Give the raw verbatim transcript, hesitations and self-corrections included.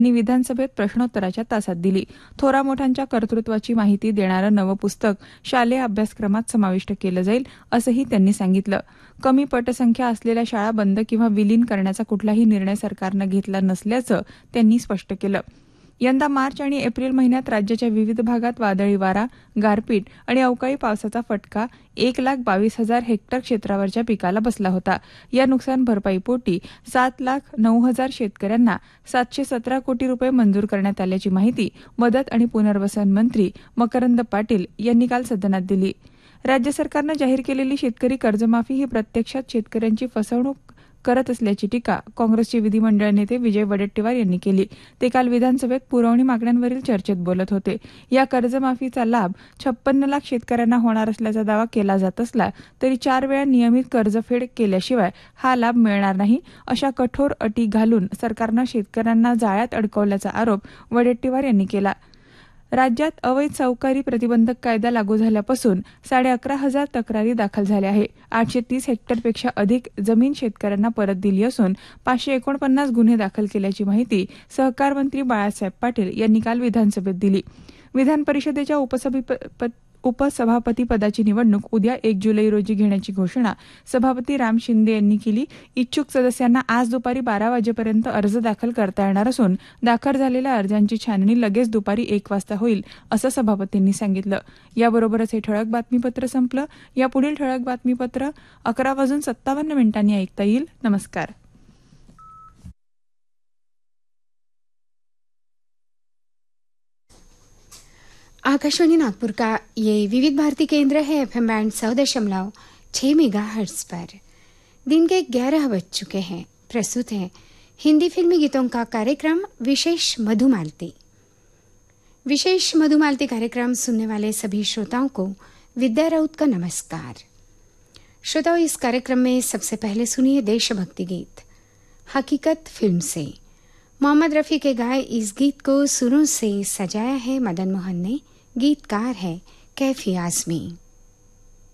यांनी विधानसभेत प्रश्नोत्तराच्या तासात दिली. थोरा मोठ्यांच्या कर्तृत्वाची माहिती देणारं नवं पुस्तक शालेय अभ्यासक्रमात समाविष्ट केलं जाईल असंही त्यांनी सांगितलं. कमी पटसंख्या असलेल्या शाळा बंद किंवा विलीन करण्याचा कुठलाही निर्णय सरकारनं घेतला नसल्याचं त्यांनी स्पष्ट केलं. यंदा मार्च आणि एप्रिल महिन्यात राज्याच्या विविध भागात वादळी वारा, गारपीट आणि अवकाळी पावसाचा फटका एक लाख बावीस हजार हेक्टर क्षेत्रावरच्या पिकाला बसला होता. या नुकसान भरपाईपोटी सात लाख नऊ हजार शेतकऱ्यांना सातशे सतरा कोटी रुपये मंजूर करण्यात आल्याची माहिती मदत आणि पुनर्वसन मंत्री मकरंद पाटील यांनी काल सदनात दिली. राज्य सरकारनं जाहीर केलेली शेतकरी कर्जमाफी ही प्रत्यक्षात शेतकऱ्यांची फसवणूक करत असल्याची टीका काँग्रेसचे विधिमंडळ नेते विजय वडेट्टीवार यांनी केली. ते काल विधानसभेत पुरवणी मागण्यांवरील चर्चेत बोलत होते. या कर्जमाफीचा लाभ छप्पन्न लाख शेतकऱ्यांना होणार असल्याचा दावा केला जात असला तरी चार वेळा नियमित कर्जफेड केल्याशिवाय हा लाभ मिळणार नाही अशा कठोर अटी घालून सरकारनं शेतकऱ्यांना जाळ्यात अडकवल्याचा आरोप वडेट्टीवार यांनी केला. राज्यात अवैध सावकारी प्रतिबंधक कायदा लागू झाल्यापासून साडे अकरा हजार तक्रारी दाखल झाल्या आहे. आठशे तीस हेक्टरपेक्षा अधिक जमीन शेतकऱ्यांना परत दिली असून पाचशे एकोणपन्नास गुन्हे दाखल केल्याची माहिती सहकार मंत्री बाळासाहेब पाटील यांनी काल विधानसभेत दिली. विधान परिषदेच्या उपसभापती उपसभापती पदाची निवडणूक उद्या एक जुलै रोजी घेण्याची घोषणा सभापती राम शिंदे यांनी केली. इच्छुक सदस्यांना आज दुपारी बारा वाजेपर्यंत अर्ज दाखल करता येणार असून दाखल झालेल्या अर्जांची छाननी लगेच दुपारी एक वाजता होईल असं सभापतींनी सांगितलं. याबरोबरच हे ठळक बातमीपत्र संपलं. या पुढील ठळक बातमीपत्र अकरा वाजून सत्तावन्न मिनिटांनी ऐकता येईल. नमस्कार. आकाशवाणी नागपुर का ये विविध भारती केंद्र है. एफ एम बैंड सौ दशमलव छः मेगा हर्ट्ज पर दिन के ग्यारह बज चुके हैं. प्रस्तुत है हिंदी फिल्मी गीतों का कार्यक्रम विशेष मधुमालती. विशेष मधुमालती कार्यक्रम सुनने वाले सभी श्रोताओं को विद्या राउत का नमस्कार. श्रोताओं, इस कार्यक्रम में सबसे पहले सुनिए देशभक्ति गीत हकीकत फिल्म से. मोहम्मद रफ़ी के गाए इस गीत को सुरों से सजाया है मदन मोहन ने. गीतकार है कैफी आज़मी.